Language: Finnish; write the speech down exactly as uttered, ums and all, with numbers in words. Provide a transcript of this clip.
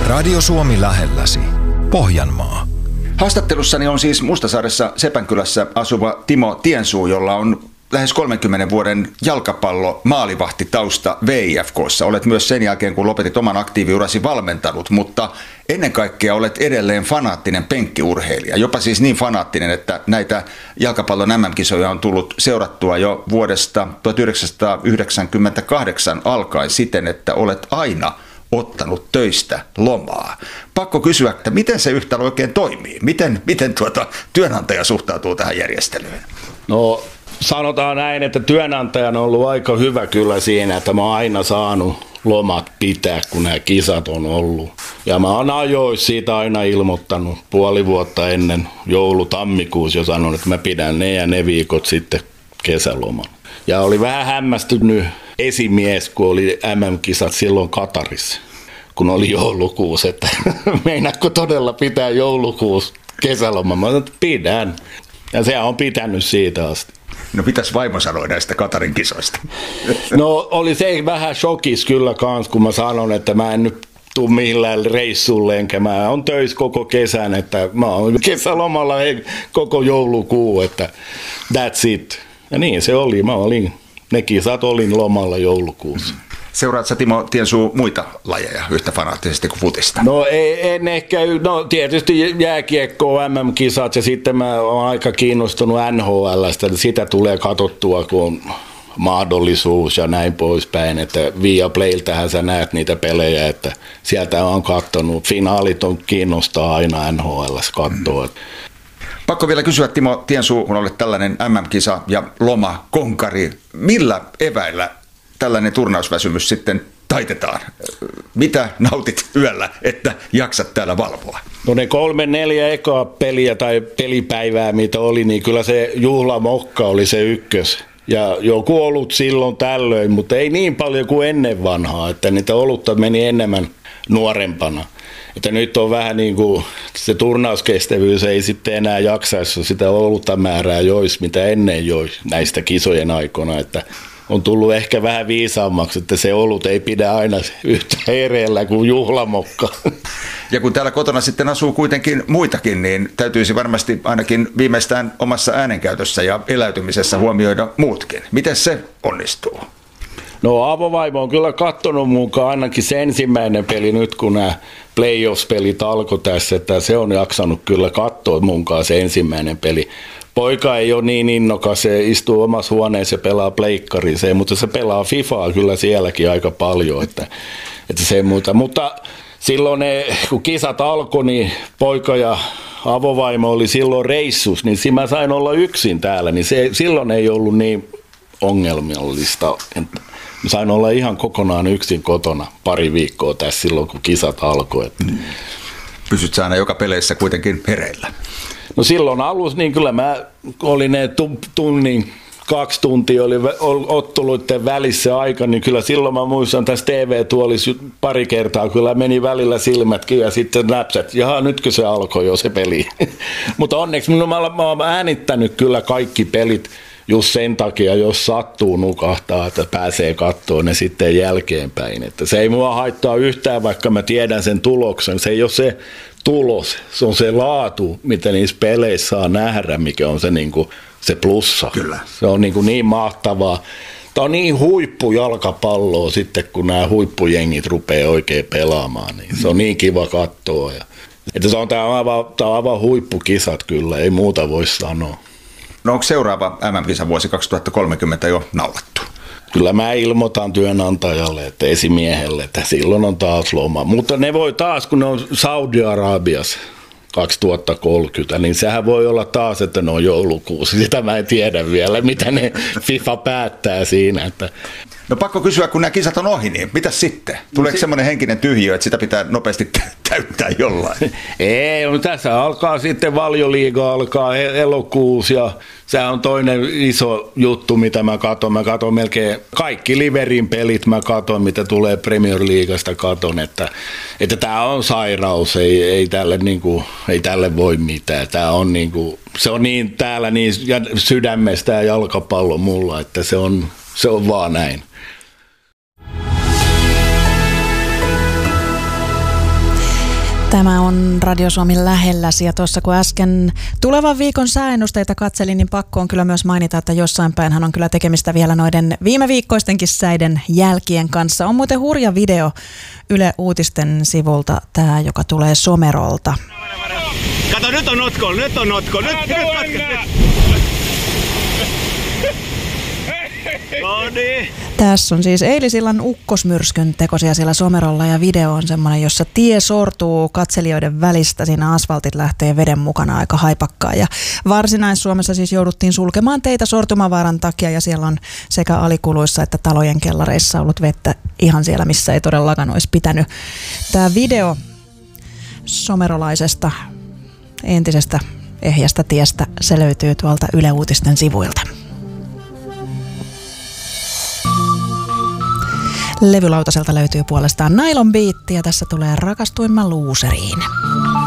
Radio Suomi lähelläsi. Pohjanmaa. Haastattelussani on siis Mustasaaressa Sepänkylässä asuva Timo Tiensuu, jolla on lähes kolmenkymmenen vuoden jalkapallo maalivahtitausta V I F K:ssa. Olet myös sen jälkeen, kun lopetit oman aktiiviurasi, valmentanut, mutta ennen kaikkea olet edelleen fanaattinen penkkiurheilija. Jopa siis niin fanaattinen, että näitä jalkapallon M M-kisoja on tullut seurattua jo vuodesta tuhatyhdeksänsataayhdeksänkymmentäkahdeksan alkaen siten, että olet aina ottanut töistä lomaa. Pakko kysyä, että miten se yhtälö oikein toimii? Miten, miten tuota, työnantaja suhtautuu tähän järjestelyyn? No sanotaan näin, että työnantajan on ollut aika hyvä kyllä siinä, että mä oon aina saanut lomat pitää, kun nämä kisat on ollut. Ja mä oon ajoissa siitä aina ilmoittanut puoli vuotta ennen joulu-tammikuussa jo sanonut, että mä pidän ne ja ne viikot sitten kesäloman. Ja oli vähän hämmästynyt esimies, kun oli M M-kisat silloin Katarissa, kun oli joulukuussa, että meinaatko todella pitää joulukuussa kesäloman? Mä sanoin, että pidän. Ja se on pitänyt siitä asti. No mitäs vaimo sanoi näistä Katarin kisoista? No oli se vähän shokis kyllä kans, kun mä sanon, että mä en nyt tuu millään reissulle, enkä mä oon töissä koko kesän, että mä oon kesälomalla koko joulukuu, että that's it. Ja niin se oli, mä olin, ne kisat olin lomalla joulukuussa. Seuraat sä, Timo Tiensuu, muita lajeja yhtä fanaattisesti kuin futista? No ei, en ehkä, no tietysti jääkiekko, M M-kisat ja sitten mä oon aika kiinnostunut N H L:stä, sitä tulee katsottua, kun on mahdollisuus ja näin poispäin, että Viaplayltähän sä näet niitä pelejä, että sieltä on katsonut, finaalit on kiinnostaa aina N H L:ssä katsoa. Pakko vielä kysyä, Timo Tiensuu, kun olet tällainen M M-kisa ja loma konkari, millä eväillä tällainen turnausväsymys sitten taitetaan? Mitä nautit yöllä, että jaksat täällä valvoa? No ne kolme, neljä ekaa peliä tai pelipäivää, mitä oli, niin kyllä se juhlamokka oli se ykkös. Ja joku olut silloin tällöin, mutta ei niin paljon kuin ennen vanhaa, että niitä olutta meni enemmän nuorempana. Että nyt on vähän niin kuin se turnauskestävyys ei sitten enää jaksaisi sitä olutta määrää jois, mitä ennen joi näistä kisojen aikana, että on tullut ehkä vähän viisaammaksi, että se olut ei pidä aina yhtä hereillä kuin juhlamokka. Ja kun täällä kotona sitten asuu kuitenkin muitakin, niin täytyisi varmasti ainakin viimeistään omassa äänenkäytössä ja eläytymisessä huomioida muutkin. Miten se onnistuu? No avovaimo on kyllä katsonut mukaan ainakin se ensimmäinen peli nyt, kun nämä playoffs-pelit alkoi tässä, että se on jaksanut kyllä katsoa mukaan se ensimmäinen peli. Poika ei ole niin innokas, se istuu omassa huoneessa ja pelaa pleikkariin, se, mutta se pelaa Fifaa kyllä sielläkin aika paljon, että, että se muuta. Mutta silloin ne, kun kisat alkoi, niin poika ja avovaimo oli silloin reissus, niin siinä mä sain olla yksin täällä, niin se, silloin ei ollut niin ongelmallista. Mä sain olla ihan kokonaan yksin kotona pari viikkoa tässä silloin, kun kisat alkoi. Mm. Pysyt sä aina joka peleissä kuitenkin hereillä? No silloin alussa, niin kyllä mä olin ne tunnin, kaksi tuntia oli otteluiden välissä aika, niin kyllä silloin mä muistan tässä T V-tuolissa pari kertaa, kyllä meni välillä silmätkin ja sitten näpsät, jaha nytkö se alkoi jo se peli. Mutta onneksi mä, mä oon äänittänyt kyllä kaikki pelit just sen takia, jos sattuu nukahtaa, että pääsee katsomaan ne sitten jälkeenpäin. Että se ei mua haittaa yhtään, vaikka mä tiedän sen tuloksen. Se ei ole se tulos, se on se laatu, mitä niissä peleissä saa nähdä, mikä on se, niin kuin, se plussa. Kyllä. Se on niin, kuin niin mahtavaa. Tämä on niin huippujalkapalloa sitten, kun nämä huippujengit rupeaa oikein pelaamaan. Niin se on niin kiva katsoa. Ja, että se on tämä on aivan, tämä on aivan huippukisat kyllä, ei muuta voi sanoa. No onko seuraava M M-kisan vuosi kaksituhattakolmekymmentä jo naulattu? Kyllä mä ilmoitan työnantajalle, että esimiehelle, että silloin on taas loma. Mutta ne voi taas, kun ne on Saudi-Arabiassa kaksituhattakolmekymmentä, niin sehän voi olla taas, että ne on joulukuussa. Sitä mä en tiedä vielä, mitä ne FIFA päättää siinä. Että no pakko kysyä, kun nämä kisat on ohi, niin mitäs sitten? Tuleeko no, semmoinen henkinen tyhjiö, että sitä pitää nopeasti täyttää jollain? Ei, no tässä alkaa sitten Valioliiga, alkaa elokuussa ja se on toinen iso juttu, mitä mä katon. Mä katon melkein kaikki Liverin pelit, mä katon, mitä tulee Premier Leaguesta, katon, että että tää on sairaus, ei, ei, tälle, niin kuin, ei tälle voi mitään. Tää on niin kuin, se on niin täällä niin sydämestä ja jalkapallo mulla, että se on, se on vaan näin. Tämä on Radio Suomi lähelläsi ja tuossa kun äsken tulevan viikon sääennusteita katselin, niin pakko on kyllä myös mainita, että jossain päinhän on kyllä tekemistä vielä noiden viime viikkoistenkin säiden jälkien kanssa. On muuten hurja video Yle Uutisten sivulta, tämä joka tulee Somerolta. Kato, nyt on notko, nyt on notko, nyt, nyt katkes, no niin. Tässä on siis eilisillan ukkosmyrskyn tekosia siellä Somerolla ja video on semmoinen, jossa tie sortuu katselijoiden välistä. Siinä asfaltit lähtee veden mukana aika haipakkaan ja Varsinais-Suomessa siis jouduttiin sulkemaan teitä sortumavaaran takia ja siellä on sekä alikuluissa että talojen kellareissa ollut vettä ihan siellä, missä ei todellakaan olisi pitänyt. Tämä video somerolaisesta entisestä ehjästä tiestä, se löytyy tuolta Yle Uutisten sivuilta. Levylautaselta löytyy puolestaan Nylon Beat ja tässä tulee Rakastuin mä luuseriin.